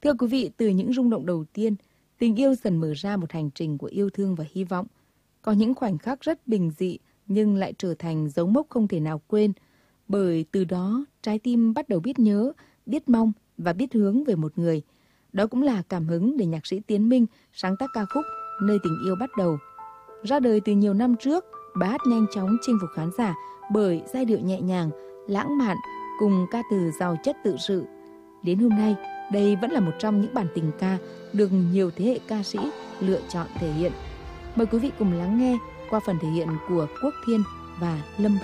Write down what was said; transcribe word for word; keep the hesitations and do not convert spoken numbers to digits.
Thưa quý vị, từ những rung động đầu tiên, tình yêu dần mở ra một hành trình của yêu thương và hy vọng. Có những khoảnh khắc rất bình dị nhưng lại trở thành dấu mốc không thể nào quên. Bởi từ đó, trái tim bắt đầu biết nhớ, biết mong và biết hướng về một người. Đó cũng là cảm hứng để nhạc sĩ Tiến Minh sáng tác ca khúc Nơi tình yêu bắt đầu. Ra đời từ nhiều năm trước, bài hát nhanh chóng chinh phục khán giả bởi giai điệu nhẹ nhàng, lãng mạn cùng ca từ giàu chất tự sự. Đến hôm nay, đây vẫn là một trong những bản tình ca được nhiều thế hệ ca sĩ lựa chọn thể hiện. Mời quý vị cùng lắng nghe qua phần thể hiện của Quốc Thiên và Lâm Bảo.